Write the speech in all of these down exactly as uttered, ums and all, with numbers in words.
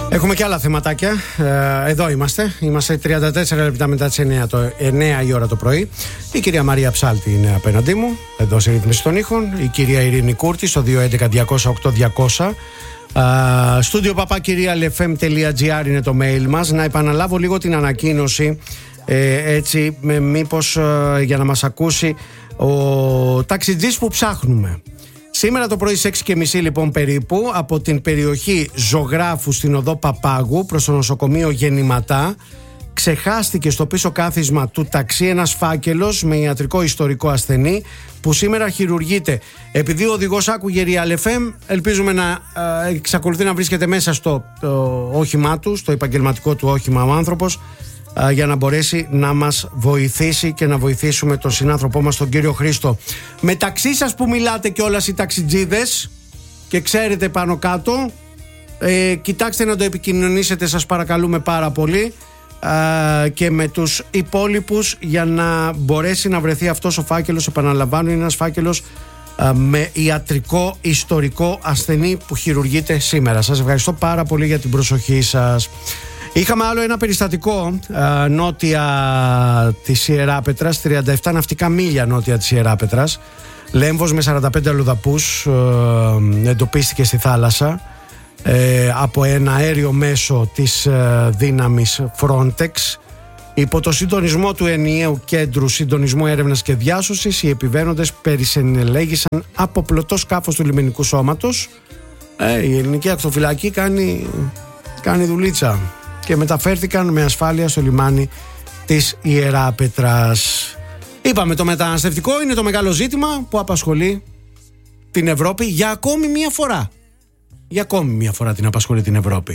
Έχουμε και άλλα θεματάκια. Εδώ είμαστε. Είμαστε τριάντα τέσσερα λεπτά μετά τις εννιά, το εννιά η ώρα το πρωί. Η κυρία Μαρία Ψάλτη είναι απέναντί μου, εδώ σε ρύθμιση των ήχων. Η κυρία Ειρήνη Κούρτη στο δύο έντεκα διακόσια οκτώ διακόσια. Στούντιο παπάκυριαλεφm τελεία τζι άρ είναι το mail μας. Να επαναλάβω λίγο την ανακοίνωση, ε, έτσι, με, μήπως ε, για να μας ακούσει ο ταξιτζής που ψάχνουμε. Σήμερα το πρωί στις έξι και μισή λοιπόν περίπου, από την περιοχή Ζωγράφου στην οδό Παπάγου προς το νοσοκομείο Γεννηματά, ξεχάστηκε στο πίσω κάθισμα του ταξί ένας φάκελος με ιατρικό ιστορικό ασθενή που σήμερα χειρουργείται. Επειδή ο οδηγός άκουγε Real εφ εμ, ελπίζουμε να ε, εξακολουθεί να βρίσκεται μέσα στο ε, όχημά του, στο επαγγελματικό του όχημα ο άνθρωπος, ε, για να μπορέσει να μας βοηθήσει και να βοηθήσουμε τον συνάνθρωπό μας, τον κύριο Χρήστο. Μεταξύ σας που μιλάτε κιόλας οι ταξιτζίδες και ξέρετε πάνω κάτω, ε, κοιτάξτε να το επικοινωνήσετε, σας παρακαλούμε πάρα πολύ, και με τους υπόλοιπους για να μπορέσει να βρεθεί αυτός ο φάκελος. Επαναλαμβάνω, είναι ένας φάκελος με ιατρικό ιστορικό ασθενή που χειρουργείται σήμερα. Σας ευχαριστώ πάρα πολύ για την προσοχή σας. Είχαμε άλλο ένα περιστατικό α, νότια της Ιεράπετρας, τριάντα επτά ναυτικά μίλια νότια της Ιεράπετρας. Λέμβος με σαράντα πέντε αλλοδαπούς ε, εντοπίστηκε στη θάλασσα Ε, από ένα αέριο μέσο της ε, δύναμης Frontex. Υπό το συντονισμό του ενιαίου κέντρου συντονισμού έρευνας και διάσωσης, οι επιβαίνοντες περισυνελέγησαν από πλωτό σκάφος του λιμενικού σώματος. ε, η ελληνική ακτοφυλακή κάνει, κάνει δουλίτσα και μεταφέρθηκαν με ασφάλεια στο λιμάνι της Ιεράπετρας. Είπαμε, το μεταναστευτικό είναι το μεγάλο ζήτημα που απασχολεί την Ευρώπη για ακόμη μία φορά. Για ακόμη μια φορά την απασχολεί την Ευρώπη.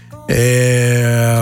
Ε,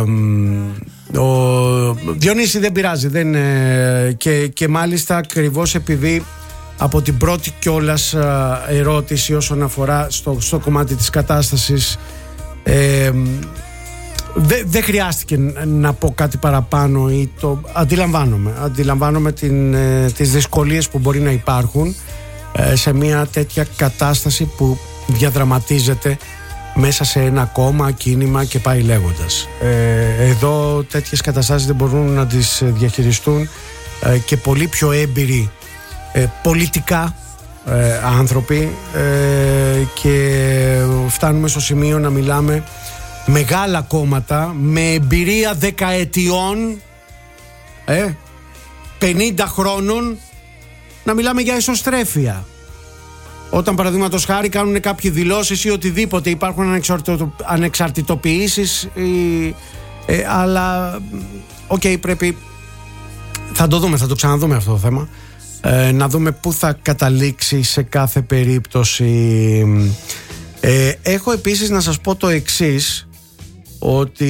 ο Διονύση δεν πειράζει δεν, ε, και, και μάλιστα ακριβώς επειδή από την πρώτη κιόλας ερώτηση όσον αφορά στο, στο κομμάτι της κατάστασης, ε, δεν δε χρειάστηκε να πω κάτι παραπάνω ή το, αντιλαμβάνομαι, αντιλαμβάνομαι την, ε, τις δυσκολίες που μπορεί να υπάρχουν ε, σε μια τέτοια κατάσταση που διαδραματίζεται μέσα σε ένα κόμμα, κίνημα και πάει λέγοντας. Ε, εδώ τέτοιες καταστάσεις δεν μπορούν να τις διαχειριστούν ε, και πολύ πιο έμπειροι ε, πολιτικά ε, άνθρωποι ε, και φτάνουμε στο σημείο να μιλάμε μεγάλα κόμματα με εμπειρία δεκαετιών, ε, πενήντα χρόνων, να μιλάμε για εσωστρέφεια. Όταν παραδείγματος χάρη κάνουν κάποιοι δηλώσεις ή οτιδήποτε, υπάρχουν ανεξαρτητο, ανεξαρτητοποιήσεις ή, ε, αλλά οκ, okay, πρέπει, θα το δούμε, θα το ξαναδούμε αυτό το θέμα, ε, να δούμε πού θα καταλήξει σε κάθε περίπτωση. ε, έχω επίσης να σας πω το εξής, ότι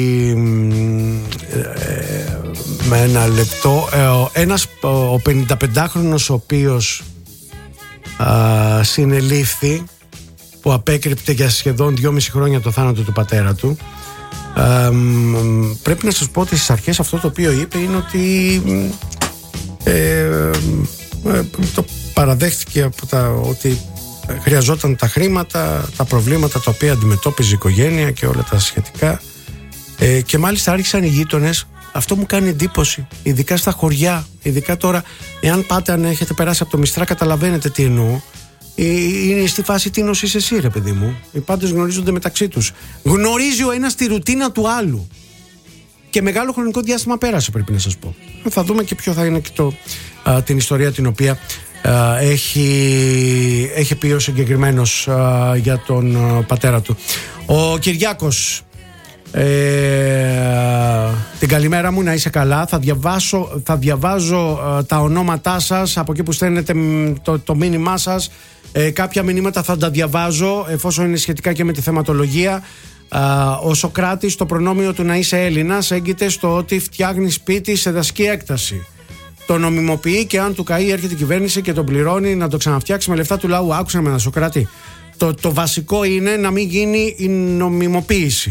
ε, με ένα λεπτό ε, ένας, ο πενηνταπεντάχρονος ο οποίος Uh, συνελήφθη, που απέκρυπτε για σχεδόν δυόμιση χρόνια το θάνατο του πατέρα του, uh, πρέπει να σας πω ότι στις αρχές αυτό το οποίο είπε είναι ότι ε, ε, το παραδέχτηκε από τα, ότι χρειαζόταν τα χρήματα, τα προβλήματα τα οποία αντιμετώπιζε η οικογένεια και όλα τα σχετικά, ε, και μάλιστα άρχισαν οι γείτονες. Αυτό μου κάνει εντύπωση, ειδικά στα χωριά, ειδικά τώρα, εάν πάτε, αν έχετε περάσει από το Μιστρά, καταλαβαίνετε τι εννοώ. Είναι στη φάση τι νοσείς εσύ, ρε παιδί μου. Οι πάντες γνωρίζονται μεταξύ τους. Γνωρίζει ο ένας τη ρουτίνα του άλλου. Και μεγάλο χρονικό διάστημα πέρασε, πρέπει να σας πω. Θα δούμε και ποιο θα είναι και το, α, την ιστορία την οποία α, έχει, έχει πει ο συγκεκριμένος α, για τον α, πατέρα του. Ο Κυριάκος. Ε, την καλημέρα μου, να είσαι καλά. Θα διαβάσω, θα διαβάζω ε, τα ονόματά σας από εκεί που στέλνετε το, το μήνυμά σας. ε, Κάποια μηνύματα θα τα διαβάζω εφόσον είναι σχετικά και με τη θεματολογία. ε, Ο Σοκράτης, το προνόμιο του να είσαι Έλληνας έγκυται στο ότι φτιάχνει σπίτι σε δασική έκταση. Το νομιμοποιεί και αν του καεί έρχεται η κυβέρνηση και τον πληρώνει να το ξαναφτιάξει με λεφτά του λαού. Άκουσα με ένα Σοκράτη. Το, το βασικό είναι να μην γίνει η νομιμοποίηση.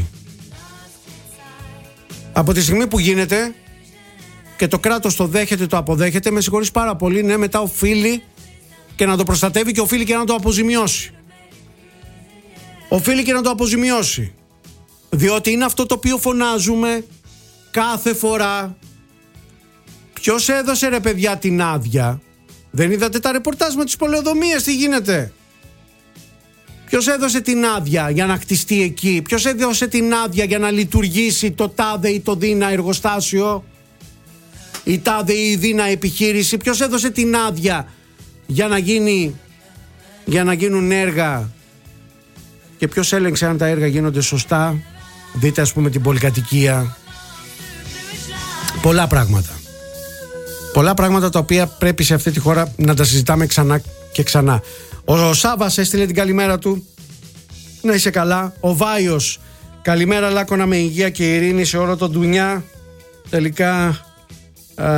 Από τη στιγμή που γίνεται και το κράτος το δέχεται, το αποδέχεται, με συγχωρείς πάρα πολύ, ναι, μετά οφείλει και να το προστατεύει και οφείλει και να το αποζημιώσει. Οφείλει και να το αποζημιώσει. Διότι είναι αυτό το οποίο φωνάζουμε κάθε φορά. Ποιος έδωσε ρε παιδιά την άδεια? Δεν είδατε τα ρεπορτάζ με τις πολεοδομίες? Τι γίνεται? Ποιος έδωσε την άδεια για να χτιστεί εκεί? Ποιος έδωσε την άδεια για να λειτουργήσει το τάδε ή το δίνα εργοστάσιο, η τάδε ή η δίνα επιχείρηση? Ποιος έδωσε την άδεια για να γίνει, για να γίνουν έργα? Και ποιος έλεγξε αν τα έργα γίνονται σωστά? Δείτε ας πούμε την πολυκατοικία. Πολλά πράγματα. Πολλά πράγματα τα οποία πρέπει σε αυτή τη χώρα να τα συζητάμε ξανά και ξανά. Ο Σάββας έστειλε την καλημέρα του. Να είσαι καλά. Ο Βάιος, καλημέρα Λάκωνα, με υγεία και ειρήνη σε όλο τον ντουνιά. Τελικά α,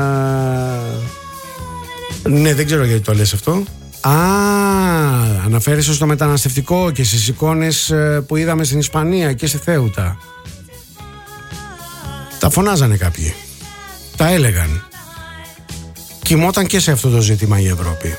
ναι, δεν ξέρω γιατί το λες αυτό. Α, αναφέρεσαι στο μεταναστευτικό και στις εικόνες που είδαμε στην Ισπανία και στη Θέουτα. Τα φωνάζανε κάποιοι, τα έλεγαν. Κοιμόταν και σε αυτό το ζήτημα η Ευρώπη.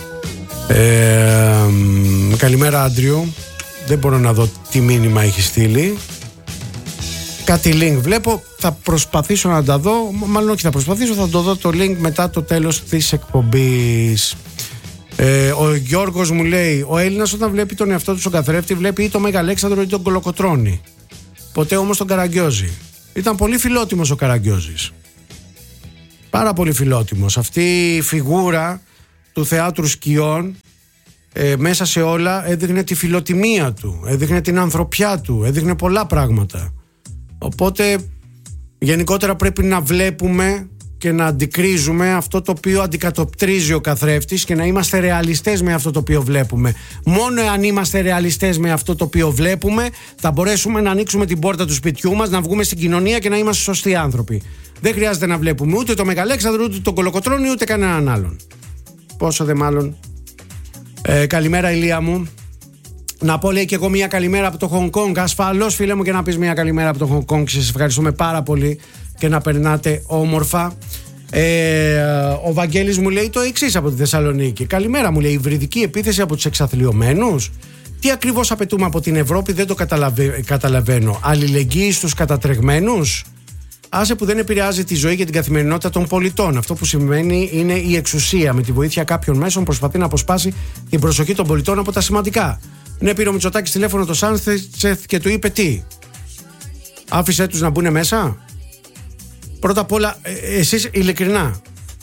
ε, Καλημέρα Άντριου. Δεν μπορώ να δω τι μήνυμα έχει στείλει. Κάτι link βλέπω. Θα προσπαθήσω να τα δω. Μάλλον όχι θα προσπαθήσω, θα το δω το link μετά το τέλος της εκπομπής. ε, Ο Γιώργος μου λέει: ο Έλληνας όταν βλέπει τον εαυτό του στον καθρέφτη βλέπει ή τον Μεγαλέξανδρο ή τον Κολοκοτρώνη. Ποτέ όμως τον Καραγκιόζη. Ήταν πολύ φιλότιμος ο Καραγκιόζης. Πάρα πολύ φιλότιμος. Αυτή η φιγούρα του θεάτρου σκιών, ε, μέσα σε όλα έδειχνε τη φιλοτιμία του, έδειχνε την ανθρωπιά του, έδειχνε πολλά πράγματα. Οπότε γενικότερα πρέπει να βλέπουμε και να αντικρίζουμε αυτό το οποίο αντικατοπτρίζει ο καθρέφτης και να είμαστε ρεαλιστές με αυτό το οποίο βλέπουμε. Μόνο εάν είμαστε ρεαλιστές με αυτό το οποίο βλέπουμε θα μπορέσουμε να ανοίξουμε την πόρτα του σπιτιού μας, να βγούμε στην κοινωνία και να είμαστε σωστοί άνθρωποι. Δεν χρειάζεται να βλέπουμε ούτε το Μεγαλέξανδρο, ούτε τον Κολοκοτρώνη, ούτε κανέναν άλλον. Πόσο δε μάλλον. ε, Καλημέρα Ηλία μου. Να πω λέει και εγώ μια καλημέρα από το Χονγκ Κονγκ. Ασφαλώς φίλε μου και να πεις μια καλημέρα από το Χονγκ Κονγκ. Σας ευχαριστούμε πάρα πολύ και να περνάτε όμορφα. ε, Ο Βαγγέλης μου λέει το εξής από τη Θεσσαλονίκη. Καλημέρα μου λέει: υβριδική επίθεση από τους εξαθλιωμένους. Τι ακριβώς απαιτούμε από την Ευρώπη? Δεν το καταλαβα... καταλαβαίνω. Αλληλεγγύη στους κατατρεγμένους? Άσε που δεν επηρεάζει τη ζωή και την καθημερινότητα των πολιτών. Αυτό που σημαίνει είναι η εξουσία. Με τη βοήθεια κάποιων μέσων προσπαθεί να αποσπάσει την προσοχή των πολιτών από τα σημαντικά. Ναι, πήρε ο Μητσοτάκης τηλέφωνο το Σάντσεθ και του είπε τι? Άφησε τους να μπουν μέσα? Πρώτα απ' όλα, ε, εσείς ειλικρινά,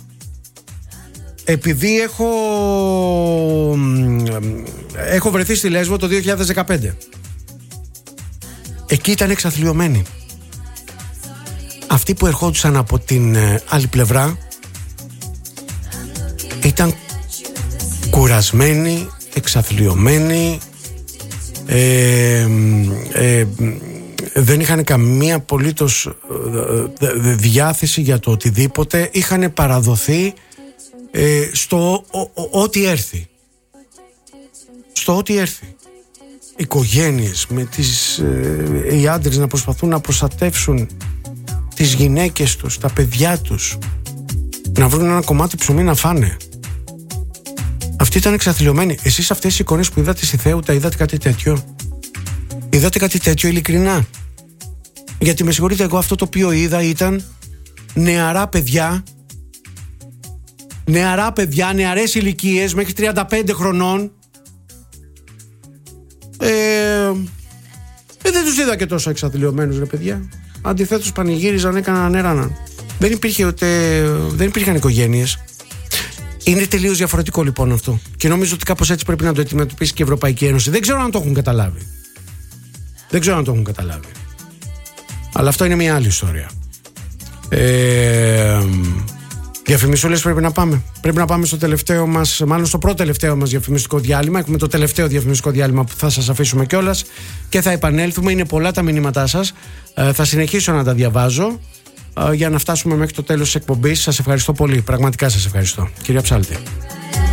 επειδή έχω, έχω βρεθεί στη Λέσβο το δύο χιλιάδες δεκαπέντε, εκεί ήταν εξαθλιωμένοι. Αυτοί που ερχόντουσαν από την άλλη πλευρά ήταν κουρασμένοι, εξαθλιωμένοι, ε, ε, δεν είχαν καμία απολύτως διάθεση για το οτιδήποτε. Είχαν παραδοθεί ε, στο ό,τι έρθει. Στο ό,τι έρθει. Οικογένειες με τις, ε, οι άντρες να προσπαθούν να προστατεύσουν τις γυναίκες τους, τα παιδιά τους, να βρουν ένα κομμάτι ψωμί να φάνε. Αυτοί ήταν εξαθλιωμένοι. Εσείς αυτές οι εικόνες που είδατε στη Θέουτα, είδατε κάτι τέτοιο? Είδατε κάτι τέτοιο ειλικρινά? Γιατί με συγχωρείτε, εγώ αυτό το οποίο είδα ήταν νεαρά παιδιά, νεαρά παιδιά, νεαρές ηλικίες μέχρι τριάντα πέντε χρονών. Ε, ε, δεν τους είδα και τόσο εξαθλιωμένους ρε παιδιά. Αντιθέτως πανηγύριζαν, έκαναν, έραναν. Δεν υπήρχε ούτε, δεν υπήρχαν οικογένειες. Είναι τελείως διαφορετικό λοιπόν αυτό. Και νομίζω ότι κάπως έτσι πρέπει να το αντιμετωπίσει και η Ευρωπαϊκή Ένωση. Δεν ξέρω αν το έχουν καταλάβει. Δεν ξέρω αν το έχουν καταλάβει. Αλλά αυτό είναι μια άλλη ιστορία. Ε, διαφημισούλες πρέπει να πάμε. Πρέπει να πάμε στο τελευταίο μας, μάλλον στο πρώτο τελευταίο μας διαφημιστικό διάλειμμα. Έχουμε το τελευταίο διαφημιστικό διάλειμμα που θα σας αφήσουμε κιόλας και θα επανέλθουμε. Είναι πολλά τα μηνύματά σας. Ε, θα συνεχίσω να τα διαβάζω ε, για να φτάσουμε μέχρι το τέλος της εκπομπής. Σας ευχαριστώ πολύ. Πραγματικά σας ευχαριστώ. Κυρία Ψάλτη.